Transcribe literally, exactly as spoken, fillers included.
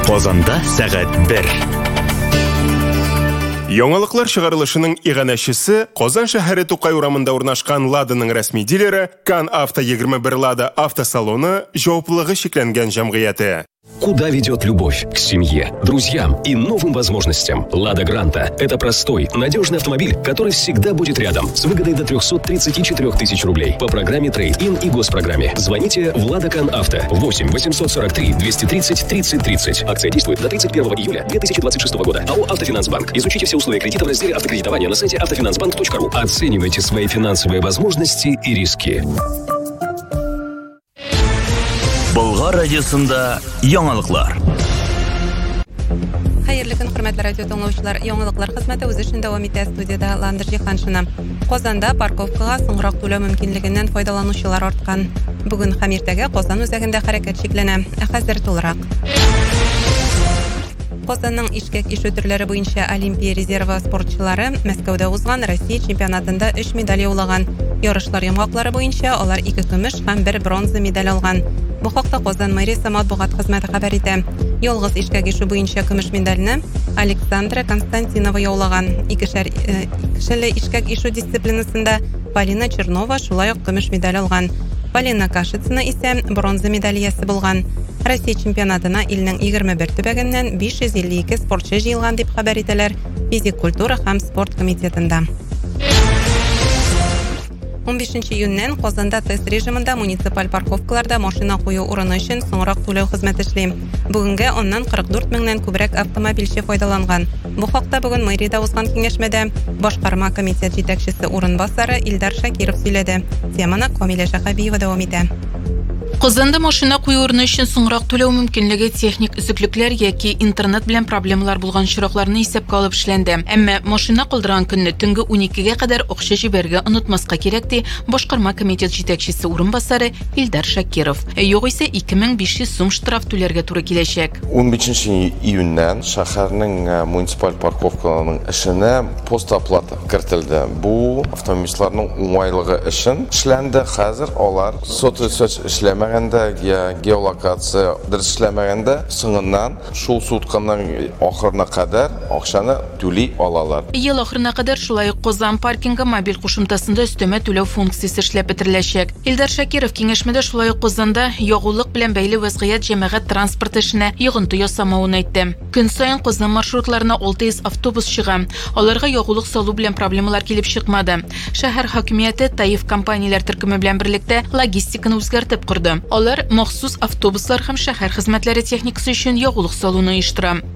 Казанда сәгать бер. Яңалыклар чыгарылышының иганәчесе Казан шәһәре Тукай урамында урнашкан Ладаның рәсми дилеры Кан Авто егерме бер Лада автосалоны җаваплылыгы шикләнгән җәмгыяте. Куда ведет любовь? К семье, друзьям и новым возможностям. Лада Гранта – это простой, надежный автомобиль, который всегда будет рядом. С выгодой до трехсот тридцати четырёх тысяч рублей. По программе Трейд-ин и госпрограмме. Звоните в Лада Кан Авто. восемь восемьсот сорок три двести тридцать тридцать тридцать. Акция действует до тридцать первого июля две тысячи двадцать шестого года. АО «Автофинансбанк». Изучите все условия кредита в разделе автокредитования на сайте автофинансбанк точка ру. Оценивайте свои финансовые возможности и риски. Болгар радиосында яңалыклар. Хәерле көн, хөрмәтле радио тыңлаучылар. Яңалыклар хезмәте үз эшен дәвам итә. Студияда Ландыр Җиһаншина. Казанда парковкага соңрак түләү мөмкинлегеннән файдаланучылар арткан. Бүген һәм иртәгә Казан үзәгендә хәрәкәт шикләнә. Ә хәзер тулырак. Казанның ишкәк ишу төрләре буенча Олимпия резервы спортчылары Мәскәүдә узган Россия чемпионатында өч медаль яулаган. Ярышлар йомгаклары буенча алар ике көмеш һәм бер бронза медаль алган. Бу хакта Казан мэриясе матбугат хезмәте хәбәр итә. Ялгыз ишкәк ишу буенча көмеш медальне Александра Константинова яулаган. Икешәр кешеле ишкәк ишу дисциплинасында Полина Чернова шулай ук көмеш медаль алган. Полина Кашицына исә бронза медаль иясе булган. Россия чемпионатына илнең егерме бер төбәгеннән биш йөз илле ике спортчы җыелган дип хәбәр итәләр Физик культура һәм спорт комитетында. он бишенче июньнән Казанда тест режимында муниципаль парковкаларда машина кую урыны өчен соңрак түләү хезмәте эшли. Бүгенгә аннан кырык дүрт меңнән күбрәк автомобильче файдаланган. Бу хакта бүген мэриядә узган киңәшмәдә башкарма комитет җитәкчесе урынбасары Илдар Шакиров сөйләде. Теманы Камилә Шәһәбиева дәвам итә. Казанда машина кую урыны өчен соңрак түләү мөмкинлеге техник өзеклекләр яки интернет белән проблемалар булган чиракларны исәпкә алып эшләнде. Әмма машина калдырган көнне төнге уникегә кадәр акча җибәргә онытмаска кирәк ди башкарма комитет җитәкчесе урынбасары Илдар Шакиров. Югыйсә ике мең биш йөз сум штраф түләргә туры киләчәк. он бишенче июньнән шәһәрнең муниципаль парковкаларының эшенә постоплата кертелде. Бу автомобильләрнең уңайлыгы өчен эшләнде. Хәзер алар соцсеч эшләмәгәндә я геолокация дөрес эшләмәгәндә соңыннан шул сутканың ахырына кадәр акчаны түли алалар. Ел ахырына кадәр шулай ук Казан паркинга мобиль кушымтасында өстәмә түләү функциясе эшләп бетереләчәк. Илдар Шакиров киңәшмәдә шулай ук Казанда ягулык белән бәйле вазгыять җәмәгать транспорт эшенә йогынты ясамавын әйтте. Көн саен Казан маршрутларына алты йөз автобус чыга. Аларга ягулык салу белән проблемалар килеп чыкмады. Шәһәр хакимияте Таиф компанияләр төркеме белән берлектә логистиканы үзгәртеп курды. Алар махсус автобуслар һәм шәһәр хезмәтләре техникасы өчен ягулык салуны оештыра.